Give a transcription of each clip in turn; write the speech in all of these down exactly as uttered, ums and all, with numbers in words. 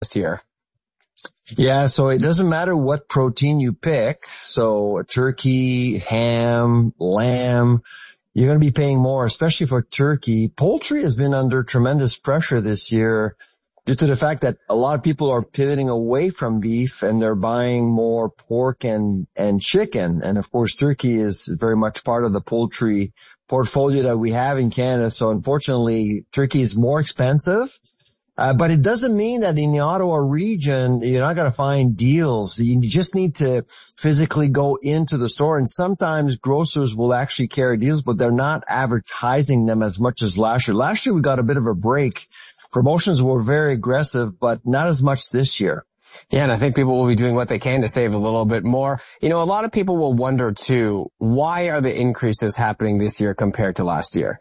this year. Yeah, so it doesn't matter what protein you pick. So turkey, ham, lamb, you're going to be paying more, especially for turkey. Poultry has been under tremendous pressure this year due to the fact that a lot of people are pivoting away from beef and they're buying more pork and, and chicken. And of course, turkey is very much part of the poultry portfolio that we have in Canada. So unfortunately, turkey is more expensive. Uh, but it doesn't mean that in the Ottawa region, you're not going to find deals. You just need to physically go into the store. And sometimes grocers will actually carry deals, but they're not advertising them as much as last year. Last year, we got a bit of a break. Promotions were very aggressive, but not as much this year. Yeah, and I think people will be doing what they can to save a little bit more. You know, a lot of people will wonder, too, why are the increases happening this year compared to last year?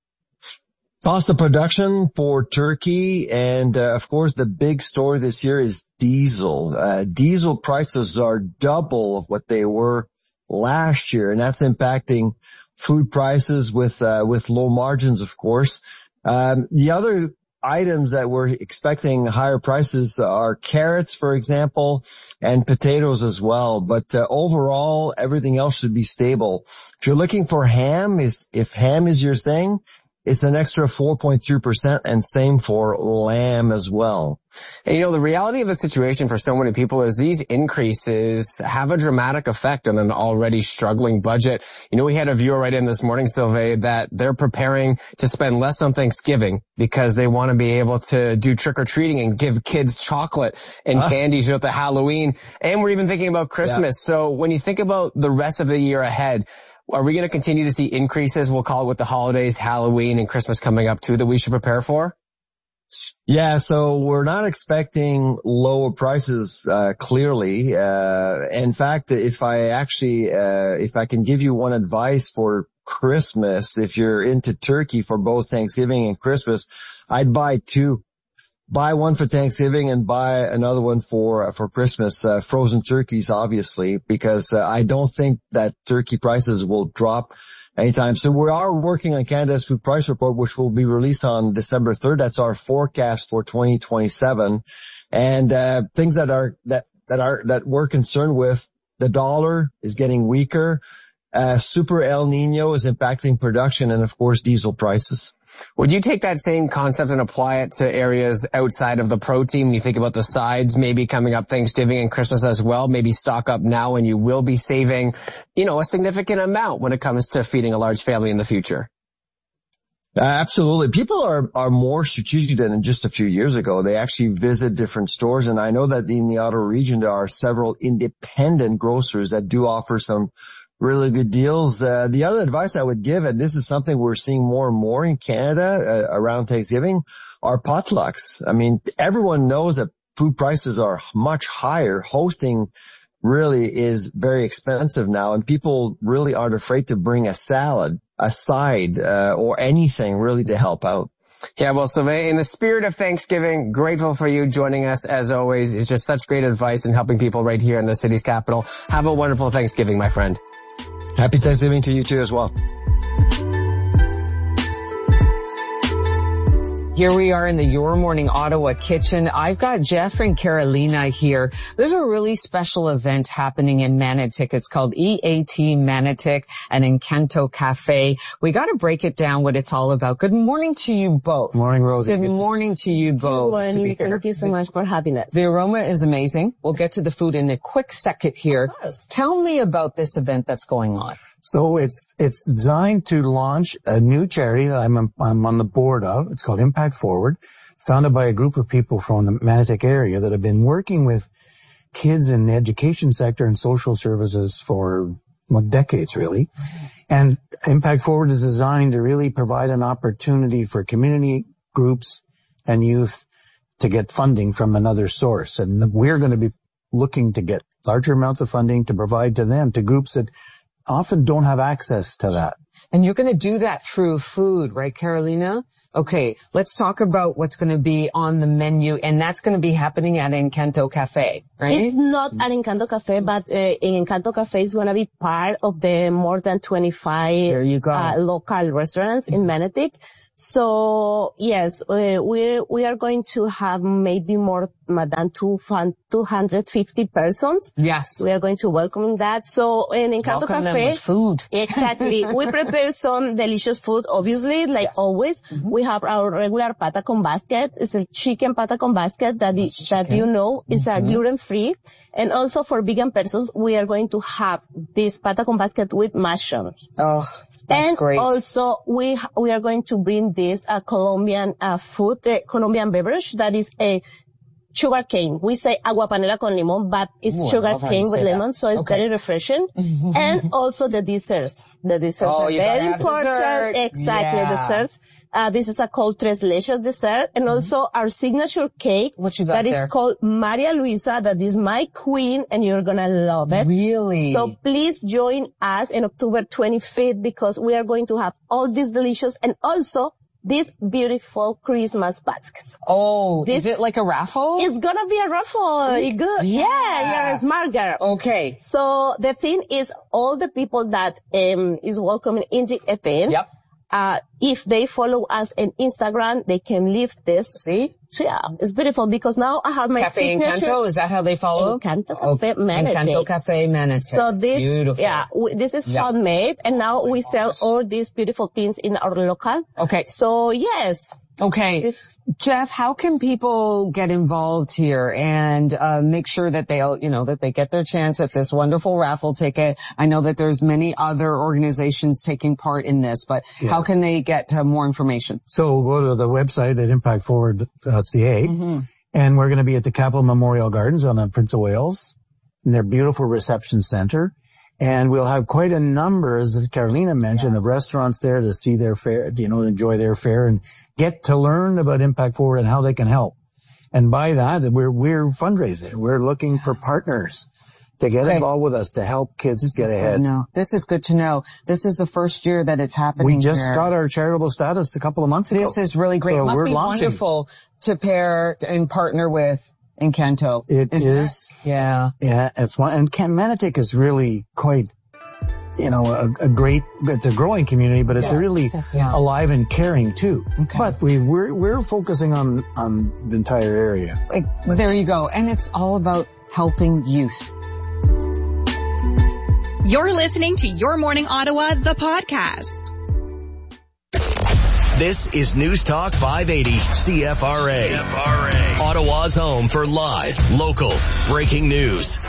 Cost of production for turkey, and uh, of course the big story this year is diesel. Uh, diesel prices are double of what they were last year, and that's impacting food prices with uh, with low margins, of course. Um, the other items that we're expecting higher prices are carrots, for example, and potatoes as well. But uh, overall, everything else should be stable. If you're looking for ham, is if ham is your thing, it's an extra four point three percent, and same for lamb as well. And you know, the reality of the situation for so many people is these increases have a dramatic effect on an already struggling budget. You know, we had a viewer write in this morning, Sylvain, that they're preparing to spend less on Thanksgiving because they want to be able to do trick-or-treating and give kids chocolate and uh. candies throughout the Halloween. And we're even thinking about Christmas. Yeah. So when you think about the rest of the year ahead, are we going to continue to see increases, we'll call it, with the holidays, Halloween, and Christmas coming up, too, that we should prepare for? Yeah, so we're not expecting lower prices, uh, clearly. Uh, in fact, if I actually, uh, if I can give you one advice for Christmas, if you're into turkey for both Thanksgiving and Christmas, I'd buy two. Buy one for Thanksgiving and buy another one for, for Christmas, uh, frozen turkeys, obviously, because uh, I don't think that turkey prices will drop anytime. So we are working on Canada's Food Price Report, which will be released on December third. That's our forecast for twenty twenty-seven. And, uh, things that are, that, that are, that we're concerned with, the dollar is getting weaker. Uh, Super El Nino is impacting production, and of course, diesel prices. Would you take that same concept and apply it to areas outside of the protein? When you think about the sides, maybe coming up Thanksgiving and Christmas as well, maybe stock up now and you will be saving, you know, a significant amount when it comes to feeding a large family in the future. Uh, absolutely. People are, are more strategic than just a few years ago. They actually visit different stores. And I know that in the Ottawa region, there are several independent grocers that do offer some really good deals. Uh, the other advice I would give, and this is something we're seeing more and more in Canada uh, around Thanksgiving, are potlucks. I mean, everyone knows that food prices are much higher. Hosting really is very expensive now, and people really aren't afraid to bring a salad, a side, uh, or anything really to help out. Yeah, well, Sylvain, in the spirit of Thanksgiving, grateful for you joining us as always. It's just such great advice in helping people right here in the city's capital. Have a wonderful Thanksgiving, my friend. Happy Thanksgiving to you too as well. Here we are in the Your Morning Ottawa kitchen. I've got Jeff and Carolina here. There's a really special event happening in Manotick. It's called E A T Manotick and Encanto Cafe. We got to break it down what it's all about. Good morning to you both. Morning, Rosie. Good, Good morning to, to you both. Good morning. Thank you so much for having us. The aroma is amazing. We'll get to the food in a quick second here. Tell me about this event that's going on. So it's, it's designed to launch a new charity that I'm, I'm on the board of. It's called Impact Forward, founded by a group of people from the Manotick area that have been working with kids in the education sector and social services for well, decades, really. And Impact Forward is designed to really provide an opportunity for community groups and youth to get funding from another source. And we're going to be looking to get larger amounts of funding to provide to them, to groups that often don't have access to that. And you're going to do that through food, right, Carolina? Okay, let's talk about what's going to be on the menu, and that's going to be happening at Encanto Cafe, right? It's not at Encanto Cafe, but uh, in Encanto Cafe is going to be part of the more than twenty-five there you go. Uh, local restaurants in Manotick. So yes, uh, we we are going to have maybe more than two hundred fifty persons. Yes. We are going to welcome that. So in Encanto Welcome Cafe, them with food. Exactly. We prepare some delicious food, obviously, like yes. always. Mm-hmm. We have our regular pata con basket. It's a chicken pata con basket that is, that you know is mm-hmm. a gluten free. And also for vegan persons, we are going to have this pata con basket with mushrooms. Oh. That's and great. also we we are going to bring this uh, Colombian uh, food, uh, Colombian beverage that is a sugar cane. We say agua panela con limon, but it's Ooh, sugar cane with lemon, that. so it's okay. very refreshing. And also the desserts. The desserts oh, are very important. Dessert. Exactly, yeah. desserts. Uh, this is a cold tres leches dessert, and mm-hmm. also our signature cake what you got that there? is called Maria Luisa. That is my queen, and you're gonna love it. Really? So please join us in October twenty-fifth because we are going to have all these delicious and also these beautiful Christmas baskets. Oh, this, is it like a raffle? It's gonna be a raffle. Good. Yeah. yeah, you're a smart girl. Okay. So the thing is, all the people that um is welcoming in the event. Yep. Uh, if they follow us on Instagram, they can leave this. See? So yeah, it's beautiful because now I have my Cafe signature. Encanto, is that how they follow? Encanto Cafe oh, Manitic. Encanto Cafe Manitic. So this, beautiful. yeah, we, this is yep. handmade and now we sell all these beautiful things in our local. Okay. So yes. Okay. Jeff, how can people get involved here and uh make sure that they'll, you know, that they get their chance at this wonderful raffle ticket? I know that there's many other organizations taking part in this, but yes. how can they get uh, more information? So go to the website at impact forward dot c a mm-hmm. and we're going to be at the Capitol Memorial Gardens on the Prince of Wales in their beautiful reception center. And we'll have quite a number, as Carolina mentioned, yeah. of restaurants there to see their fare, you know, enjoy their fare and get to learn about Impact Forward and how they can help. And by that, we're, we're fundraising. We're looking for partners to get okay. involved with us to help kids this get ahead. No, this is good to know. This is the first year that it's happening. We just here. got our charitable status a couple of months ago. This is really great. So it must we're be launching. wonderful to pair and partner with Encanto. It is. is yeah. Yeah, it's one. And Manitic is really quite, you know, a, a great, it's a growing community, but it's yeah. really yeah. alive and caring too. Okay. But we, we're, we're focusing on, on the entire area. Like, well, there you go. And it's all about helping youth. You're listening to Your Morning Ottawa, the podcast. This is News Talk five eighty C F R A. C F R A. Ottawa's home for live, local, breaking news.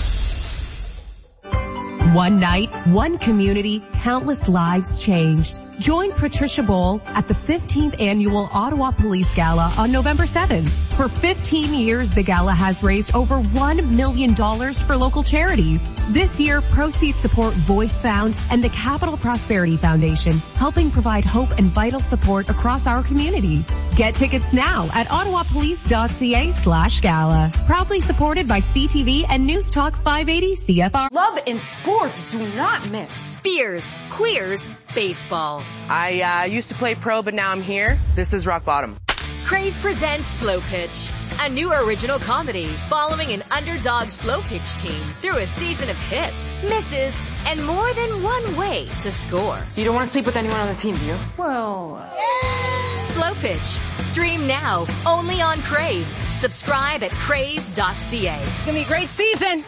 One night, one community, countless lives changed. Join Patricia Bowl at the fifteenth Annual Ottawa Police Gala on November seventh. For fifteen years, the gala has raised over one million dollars for local charities. This year, proceeds support Voice Found and the Capital Prosperity Foundation, helping provide hope and vital support across our community. Get tickets now at ottawapolice.ca slash gala. Proudly supported by C T V and News Talk five eighty C F R. Love and sports do not mix. Beers, queers, baseball. I uh, used to play pro, but now I'm here. This is rock bottom. Crave presents Slow Pitch, a new original comedy following an underdog slow pitch team through a season of hits, misses, and more than one way to score. You don't want to sleep with anyone on the team, do you? Well... Yeah. Slow Pitch. Stream now, only on Crave. Subscribe at crave dot c a. It's going to be a great season.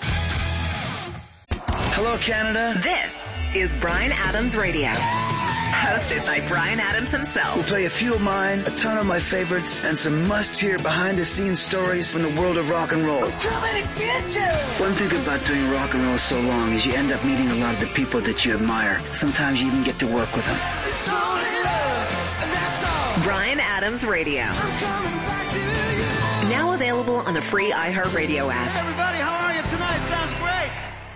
Hello, Canada. This is Bryan Adams Radio. Hosted by Bryan Adams himself. We'll play a few of mine, a ton of my favorites, and some must-hear behind-the-scenes stories from the world of rock and roll. I'm coming to get you! One thing about doing rock and roll so long is you end up meeting a lot of the people that you admire. Sometimes you even get to work with them. It's only love, and that's all. Bryan Adams Radio. I'm coming back to you. Now available on the free iHeartRadio app. Hey everybody, how are you tonight? Sounds great.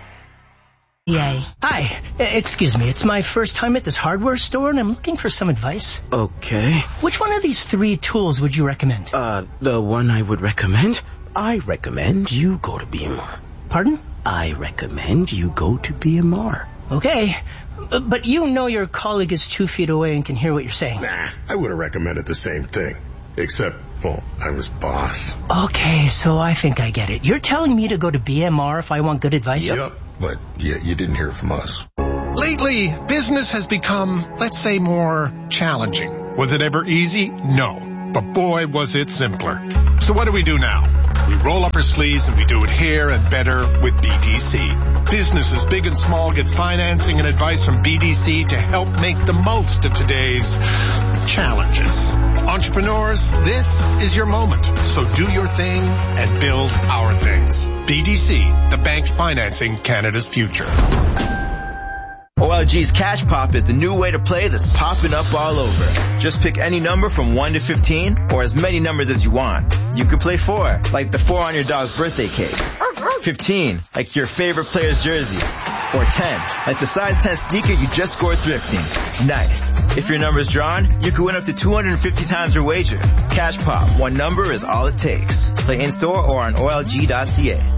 Yay. Hi, excuse me, it's my first time at this hardware store and I'm looking for some advice. Okay. Which one of these three tools would you recommend? Uh, the one I would recommend? I recommend you go to B M R. Pardon? I recommend you go to B M R. Okay, but you know your colleague is two feet away and can hear what you're saying. Nah, I would have recommended the same thing. Except, well, I'm his boss. Okay, so I think I get it. You're telling me to go to B M R if I want good advice? Yep, but yeah, you didn't hear from us. Lately, business has become, let's say, more challenging. Was it ever easy? No. But boy, was it simpler. So what do we do now? We roll up our sleeves and we do it here and better with B D C. Businesses big and small get financing and advice from B D C to help make the most of today's challenges. Entrepreneurs, this is your moment. So do your thing and build our things. B D C, the bank financing Canada's future. O L G's Cash Pop is the new way to play that's popping up all over. Just pick any number from one to fifteen or as many numbers as you want. You could play four, like the four on your dog's birthday cake. fifteen, like your favorite player's jersey. Or ten, like the size ten sneaker you just scored thrifting. Nice. If your number's drawn, you could win up to two hundred fifty times your wager. Cash Pop, one number is all it takes. Play in-store or on O L G dot C A.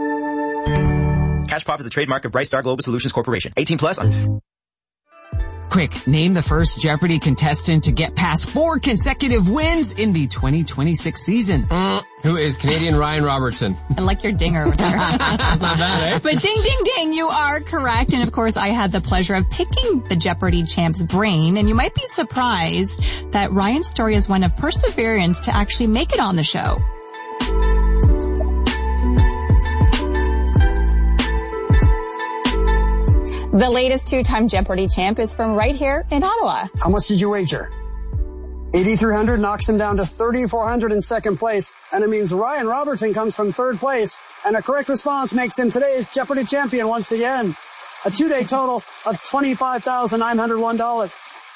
Cash Pop is a trademark of Bright Star Global Solutions Corporation. eighteen plus. Quick, name the first Jeopardy contestant to get past four consecutive wins in the twenty twenty-six season. Mm, who is Canadian Ryan Robertson? I like your dinger over there. That's not bad, eh? But ding, ding, ding, you are correct. And of course, I had the pleasure of picking the Jeopardy champ's brain. And you might be surprised that Ryan's story is one of perseverance to actually make it on the show. The latest two-time Jeopardy champ is from right here in Ottawa. How much did you wager? eighty-three hundred knocks him down to thirty-four hundred in second place, and it means Ryan Robertson comes from third place, and a correct response makes him today's Jeopardy champion once again. A two-day total of twenty-five thousand nine hundred one dollars.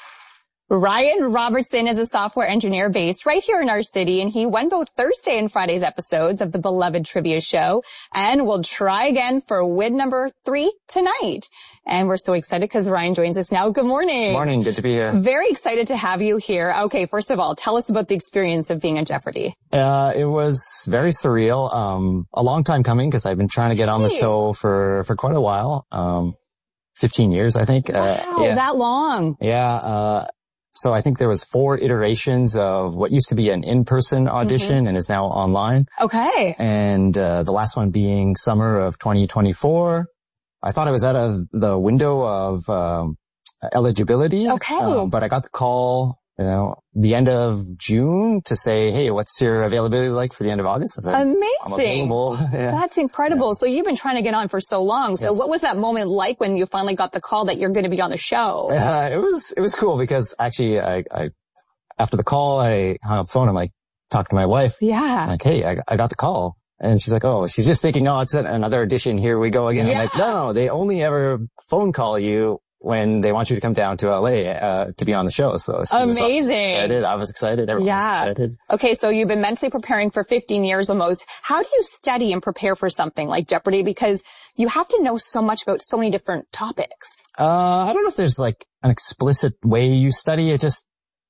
Ryan Robertson is a software engineer based right here in our city, and he won both Thursday and Friday's episodes of the beloved trivia show, and will try again for win number three tonight. And we're so excited because Ryan joins us now. Good morning. Morning. Good to be here. Very excited to have you here. Okay, first of all, tell us about the experience of being on Jeopardy. Uh, it was very surreal. Um, a long time coming because I've been trying to get on the show for, for quite a while. Um, fifteen years, I think. Wow, uh, yeah. that long. Yeah, uh, so I think there was four iterations of what used to be an in-person audition mm-hmm. and is now online. Okay. And, uh, the last one being summer of twenty twenty-four. I thought I was out of the window of, um, eligibility. Okay. Uh, but I got the call, you know, the end of June to say, hey, what's your availability like for the end of August? I said, amazing. I'm available. Yeah. That's incredible. Yeah. So you've been trying to get on for so long. So yes. What was that moment like when you finally got the call that you're going to be on the show? Uh, it was, it was cool because actually I, I, after the call, I hung up the phone. I'm like, talk to my wife. Yeah. I'm like, hey, I, I got the call. And she's like, oh, she's just thinking, oh, it's another audition. Here we go again. Yeah. I'm like, no, no, they only ever phone call you when they want you to come down to L A, uh, to be on the show. So she amazing. Was excited. I was excited. Everyone yeah. was excited. Okay. So you've been mentally preparing for fifteen years almost. How do you study and prepare for something like Jeopardy? Because you have to know so much about so many different topics. Uh, I don't know if there's like an explicit way you study. It just,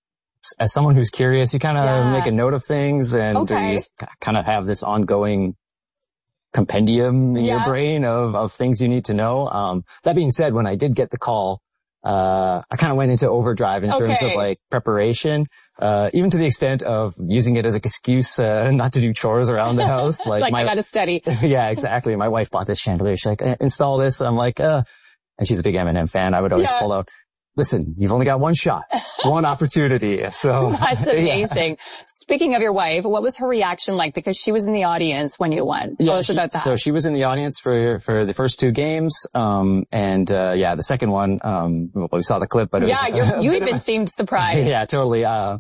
as someone who's curious, you kind of yeah. make a note of things and okay. you just kind of have this ongoing compendium in yeah. your brain of, of things you need to know. Um, that being said, when I did get the call, uh, I kind of went into overdrive in okay. terms of like preparation, uh, even to the extent of using it as an excuse, uh, not to do chores around the house. Like, like my, I gotta study. Yeah, exactly. My wife bought this chandelier. She's like, install this. I'm like, uh, and she's a big Eminem fan. I would always yeah. pull out, listen, you've only got one shot, one opportunity. So that's amazing. Yeah. Speaking of your wife, what was her reaction like? Because she was in the audience when you won. Tell yeah, us she, about that. So she was in the audience for, for the first two games. Um, and, uh, yeah, the second one, um, well, we saw the clip, but it yeah, was, you you even seemed surprised. Yeah, totally. Uh,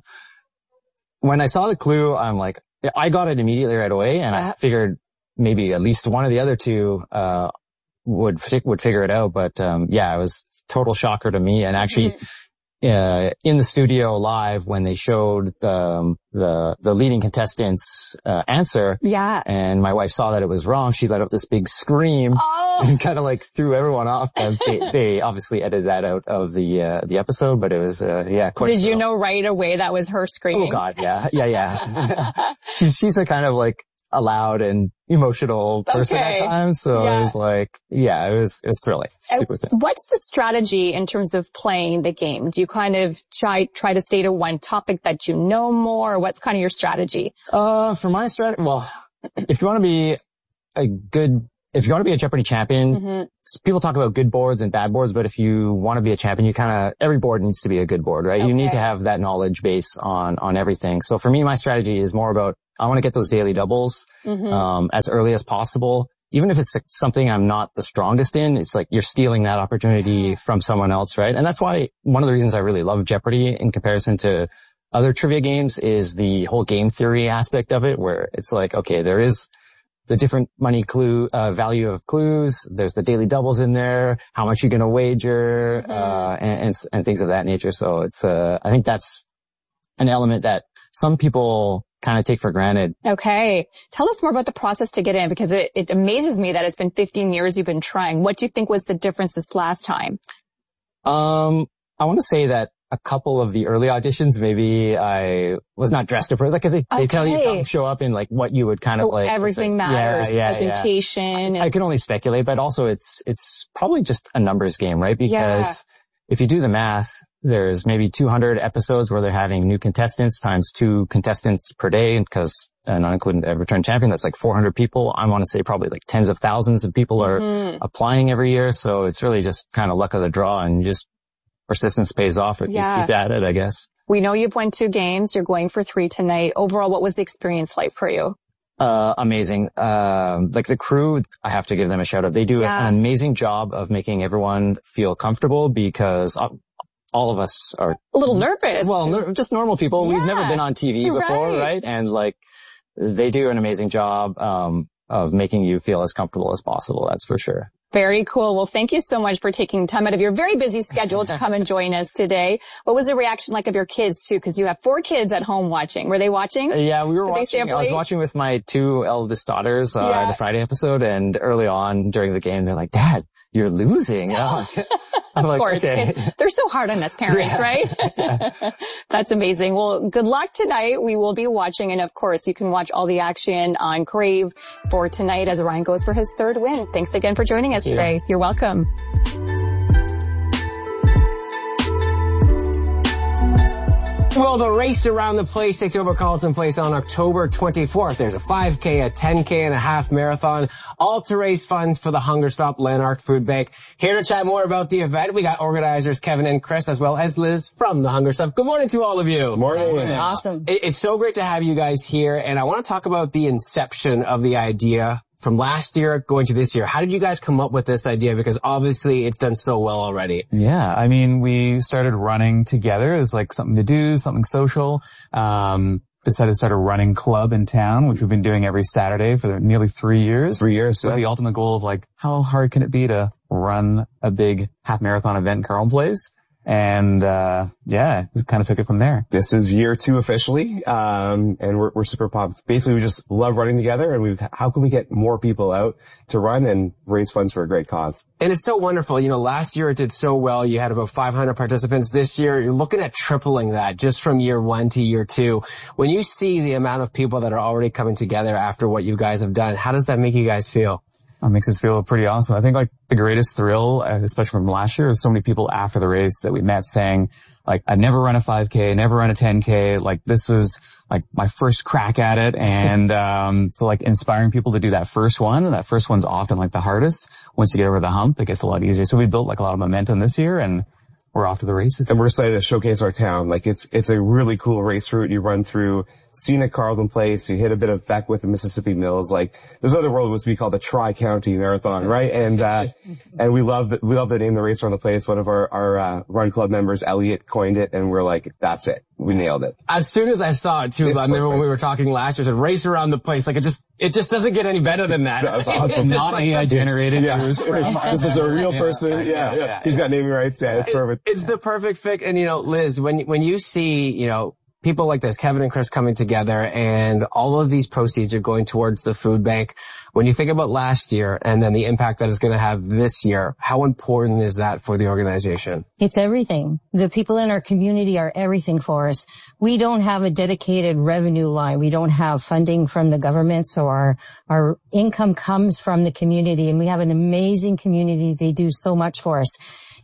when I saw the clue, I'm like, I got it immediately right away. And I figured maybe at least one of the other two, uh, would, would figure it out. But, um, yeah, it was total shocker to me. And actually, mm-hmm. Uh, in the studio live when they showed the, um, the, the leading contestant's, uh, answer. Yeah. And my wife saw that it was wrong. She let out this big scream oh. and kind of like threw everyone off. And they, they obviously edited that out of the, uh, the episode, but it was, uh, yeah, quite. Did so. you know right away that was her screaming? Oh God. Yeah. Yeah. Yeah. she's, she's a kind of like a loud and emotional person okay. at times. So yeah. it was like, yeah, it was, it was thrilling. Super thrilling. What's the strategy in terms of playing the game? Do you kind of try, try to stay to one topic that you know more? What's kind of your strategy? Uh, for my strategy, well, if you want to be a good if you want to be a Jeopardy champion, Mm-hmm. people talk about good boards and bad boards, but if you want to be a champion, you kind of, every board needs to be a good board, right? Okay. You need to have that knowledge base on, on everything. So for me, my strategy is more about, I want to get those daily doubles, Mm-hmm. um, as early as possible. Even if it's something I'm not the strongest in, it's like you're stealing that opportunity from someone else, right? And that's why one of the reasons I really love Jeopardy in comparison to other trivia games is the whole game theory aspect of it, where it's like, okay, there is the different money clue, uh, value of clues. There's the daily doubles in there, how much you're going to wager, Mm-hmm. uh, and, and, and things of that nature. So it's, uh, I think that's an element that some people kind of take for granted. Okay. Tell us more about the process to get in, because it, it amazes me that it's been fifteen years you've been trying. What do you think was the difference this last time? Um, I want to say that a couple of the early auditions, maybe I was not dressed appropriately, because they, they tell you Okay. come show up in like what you would kind So of like. everything like, matters, yeah, yeah, presentation. Yeah. And I can only speculate, but also it's, it's probably just a numbers game, right? Because Yeah. if you do the math, there's maybe two hundred episodes where they're having new contestants times two contestants per day, because uh, not including a return champion, that's like four hundred people. I want to say probably like tens of thousands of people are Mhm. applying every year. So it's really just kind of luck of the draw, and just persistence pays off if Yeah. you keep at it, I guess. we know you've won two games. You're going for three tonight. Overall, what was the experience like for you? Uh, amazing. Um, like the crew, I have to give them a shout out. They do Yeah. an amazing job of making everyone feel comfortable, because uh, all of us are A little nervous. Well, ner- just normal people. We've never Yeah. been on T V before, Right. right? And like, they do an amazing job, um, of making you feel as comfortable as possible. That's for sure. Very cool. Well, thank you so much for taking time out of your very busy schedule to come and join us today. What was the reaction like of your kids too? Because you have four kids at home watching. Were they watching? Yeah, we were Did they stay watching. up I was late? watching with my two eldest daughters, uh, Yeah. the Friday episode, and early on during the game, they're like, "Dad, you're losing." I'm Of like, course. okay. Kids, they're so hard on us parents, right? That's amazing. Well, good luck tonight. We will be watching. And of course, you can watch all the action on Crave for tonight as Ryan goes for his third win. Thanks again for joining us Thank you. today. You're welcome. Well, the race around the place takes over Carleton Place on October twenty-fourth. There's a five K, a ten K, and a half marathon, all to raise funds for the Hunger Stop Lanark Food Bank. Here to chat more about the event, we got organizers Kevin and Chris, as well as Liz from the Hunger Stop. Good morning to all of you. Morning. Awesome. It, it's so great to have you guys here, and I want to talk about the inception of the idea from last year going to this year. How did you guys come up with this idea? Because obviously it's done so well already. Yeah, I mean, we started running together as like something to do, something social. Um, decided to start a running club in town, which we've been doing every Saturday for nearly three years. Three years. With Yeah. the ultimate goal of like, how hard can it be to run a big half marathon event in Carleton Place? And, uh, yeah, we kind of took it from there. This is year two officially, um, and we're, we're super pumped. Basically, we just love running together, and we've, how can we get more people out to run and raise funds for a great cause? And it's so wonderful. You know, last year it did so well. You had about five hundred participants. This year, you're looking at tripling that just from year one to year two. When you see the amount of people that are already coming together after what you guys have done, how does that make you guys feel? It makes us feel pretty awesome. I think like the greatest thrill, uh, especially from last year, is so many people after the race that we met saying, like, I'd never run a five K, never run a ten K. Like, this was like my first crack at it. And, um, so like inspiring people to do that first one. And that first one's often like the hardest. Once you get over the hump, it gets a lot easier. So we built like a lot of momentum this year, and we're off to the races. And we're excited to showcase our town. Like, it's, it's a really cool race route. You run through scenic Carleton Place, you hit a bit of Beckwith and Mississippi Mills. Like, there's another world was to be called the Tri-County Marathon, right? And, uh, and we love the, we love the name, the race around the place. One of our, our, uh, run club members, Elliot, coined it, and we're like, that's it. We nailed it. As soon as I saw it too, It's I remember perfect. when we were talking last year, it said race around the place. Like, it just, it just doesn't get any better than that. That's awesome. It's just Not like- A I generated. Yeah. It was from- This is a real Yeah, person. Yeah, yeah. yeah, He's yeah. got naming rights. Yeah, it's perfect. It's the perfect fit. And, you know, Liz, when, when you see, you know, people like this, Kevin and Chris coming together, and all of these proceeds are going towards the food bank, when you think about last year and then the impact that it's going to have this year, how important is that for the organization? It's everything. The people in our community are everything for us. We don't have a dedicated revenue line. We don't have funding from the government, so our, our income comes from the community, and we have an amazing community. They do so much for us.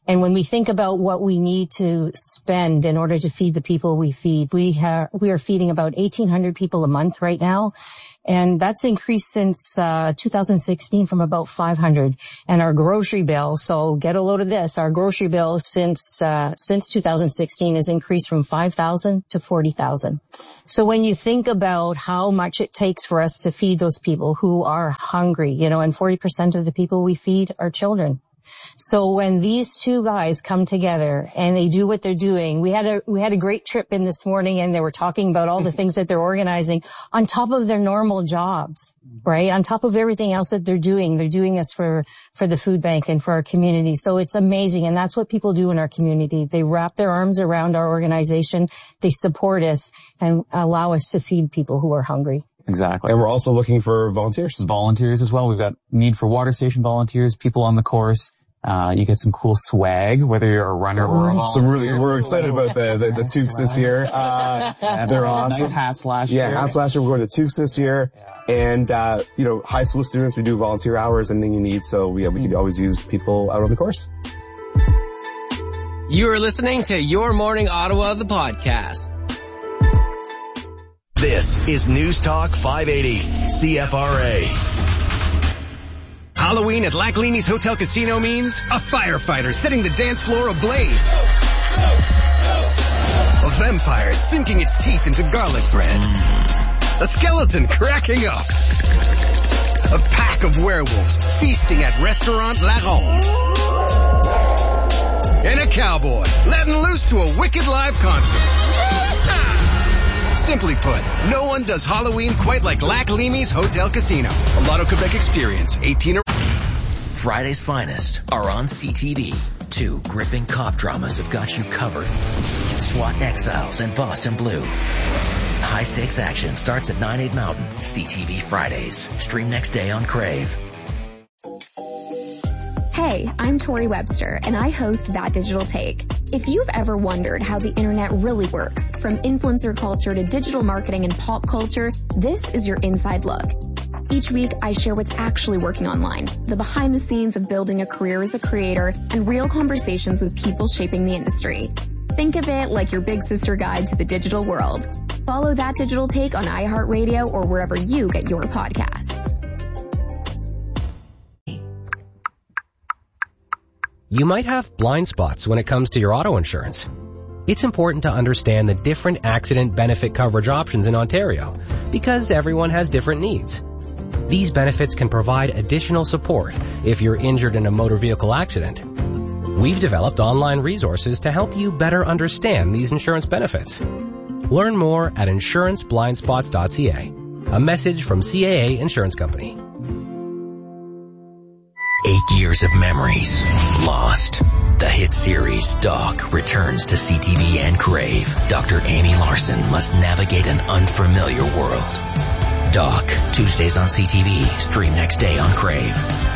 And when we think about what we need to spend in order to feed the people we feed, we have, we are feeding about eighteen hundred people a month right now. And that's increased since, uh, two thousand sixteen from about five hundred. And our grocery bill, so get a load of this, our grocery bill since, uh, since two thousand sixteen has increased from five thousand to forty thousand. So when you think about how much it takes for us to feed those people who are hungry, you know, and forty percent of the people we feed are children. So when these two guys come together and they do what they're doing, we had a, we had a great trip in this morning and they were talking about all the things that they're organizing on top of their normal jobs, right? On top of everything else that they're doing. They're doing this for, for the food bank and for our community. So it's amazing. And that's what people do in our community. They wrap their arms around our organization. They support us and allow us to feed people who are hungry. Exactly. And we're also looking for volunteers. Volunteers as well. We've got need for water station volunteers, people on the course. Uh, you get some cool swag, whether you're a runner or a volunteer. So really, we're excited about the, the, the Tukes this year. Uh, they're awesome. Nice hats last yeah, year. Yeah, hats last year. We're going to Tukes this year. Yeah. And, uh, you know, high school students, we do volunteer hours, anything you need. So we, yeah, we can always use people out on the course. You are listening to Your Morning Ottawa, the podcast. This is News Talk five eighty, C F R A. Halloween at Lac Leamy's Hotel Casino means a firefighter setting the dance floor ablaze. A vampire sinking its teeth into garlic bread. A skeleton cracking up. A pack of werewolves feasting at Restaurant La Ronde. And a cowboy letting loose to a wicked live concert. Simply put, no one does Halloween quite like Lac Leamy's Hotel Casino. A Lotto Quebec experience. eighteen or Friday's finest are on C T V. Two gripping cop dramas have got you covered. SWAT Exiles and Boston Blue. High-stakes action starts at nine, eight Mountain. C T V Fridays. Stream next day on Crave. Hey, I'm Tori Webster, and I host That Digital Take. If you've ever wondered how the internet really works, from influencer culture to digital marketing and pop culture, this is your inside look. Each week, I share what's actually working online, the behind the scenes of building a career as a creator, and real conversations with people shaping the industry. Think of it like your big sister guide to the digital world. Follow That Digital Take on iHeartRadio or wherever you get your podcasts. You might have blind spots when it comes to your auto insurance. It's important to understand the different accident benefit coverage options in Ontario because everyone has different needs. These benefits can provide additional support if you're injured in a motor vehicle accident. We've developed online resources to help you better understand these insurance benefits. Learn more at insurance blind spots dot c a. A message from C A A Insurance Company. Eight years of memories lost. The hit series Doc returns to C T V and Crave. Doctor Amy Larson must navigate an unfamiliar world. Doc, Tuesdays on C T V. Stream next day on Crave.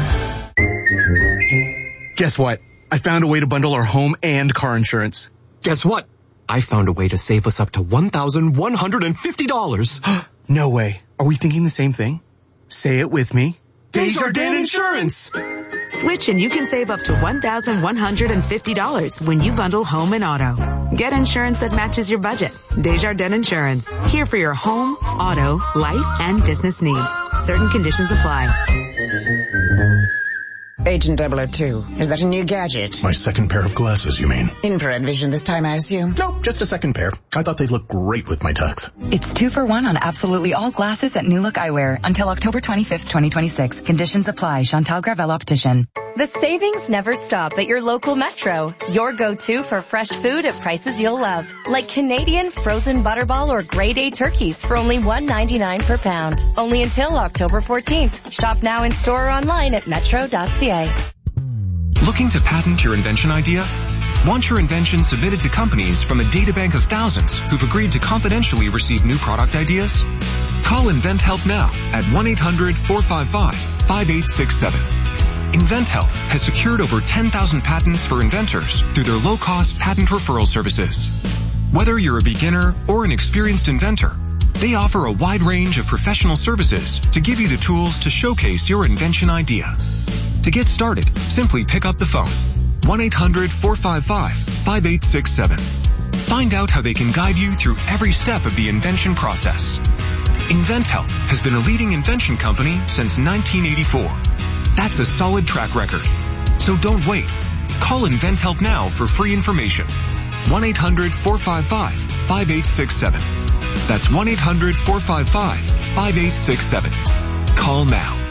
Guess what? I found a way to bundle our home and car insurance. Guess what? I found a way to save us up to one thousand one hundred fifty dollars. No way. Are we thinking the same thing? Say it with me. Desjardins Insurance! Switch and you can save up to one thousand one hundred fifty dollars when you bundle home and auto. Get insurance that matches your budget. Desjardins Insurance. Here for your home, auto, life, and business needs. Certain conditions apply. Agent double oh two, is that a new gadget? My second pair of glasses, you mean? Infrared vision this time, I assume? Nope, just a second pair. I thought they'd look great with my tux. It's two for one on absolutely all glasses at New Look Eyewear until October twenty-fifth, twenty twenty-six. Conditions apply. Chantal Gravel Optician. The savings never stop at your local Metro. Your go-to for fresh food at prices you'll love. Like Canadian frozen butterball or grade A turkeys for only one ninety-nine per pound. Only until October fourteenth. Shop now in store or online at metro dot c a. Looking to patent your invention idea? Want your invention submitted to companies from a databank of thousands who've agreed to confidentially receive new product ideas? Call InventHelp now at one eight hundred four five five five eight six seven. InventHelp has secured over ten thousand patents for inventors through their low-cost patent referral services. Whether you're a beginner or an experienced inventor, they offer a wide range of professional services to give you the tools to showcase your invention idea. To get started, simply pick up the phone. one eight hundred four five five five eight six seven. Find out how they can guide you through every step of the invention process. InventHelp has been a leading invention company since nineteen eighty-four. That's a solid track record. So don't wait. Call InventHelp now for free information. one eight hundred four five five five eight six seven. That's one eight hundred four five five five eight six seven. Call now.